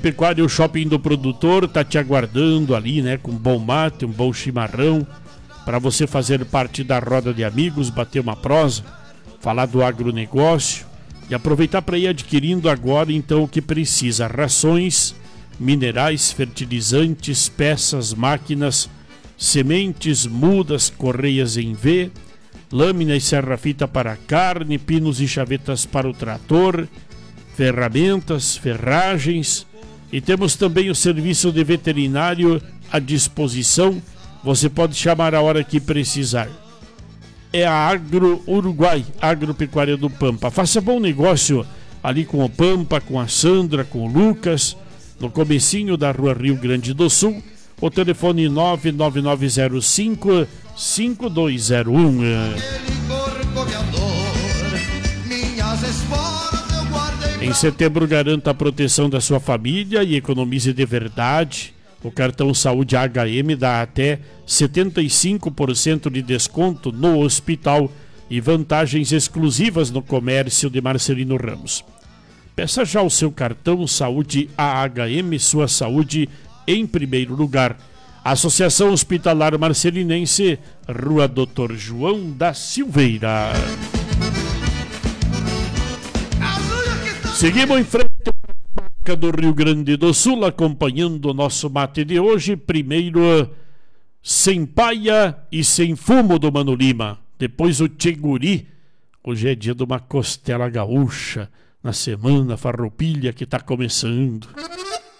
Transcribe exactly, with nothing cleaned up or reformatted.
Agropecuária, o shopping do produtor, tá te aguardando ali, né? Com um bom mate, um bom chimarrão, para você fazer parte da roda de amigos, bater uma prosa, falar do agronegócio e aproveitar para ir adquirindo agora então o que precisa: rações, minerais, fertilizantes, peças, máquinas, sementes, mudas, correias em V, lâmina e serra-fita para carne, pinos e chavetas para o trator, ferramentas, ferragens, e temos também o serviço de veterinário à disposição. Você pode chamar a hora que precisar. É a Agro Uruguai, Agropecuária do Pampa. Faça bom negócio ali com o Pampa, com a Sandra, com o Lucas, no comecinho da rua Rio Grande do Sul. O telefone nove nove nove zero cinco cinco dois zero um. Em setembro, garanta a proteção da sua família e economize de verdade. O cartão Saúde H M dá até setenta e cinco por cento de desconto no hospital e vantagens exclusivas no comércio de Marcelino Ramos. Peça já o seu cartão Saúde A H M, sua saúde em primeiro lugar. Associação Hospitalar Marcelinense, Rua doutor João da Silveira. Seguimos em frente do Rio Grande do Sul, acompanhando o nosso mate de hoje. Primeiro, Sem Paia e Sem Fumo, do Mano Lima. Depois o Tcheguri. Hoje é dia de uma costela gaúcha, na semana farroupilha que está começando.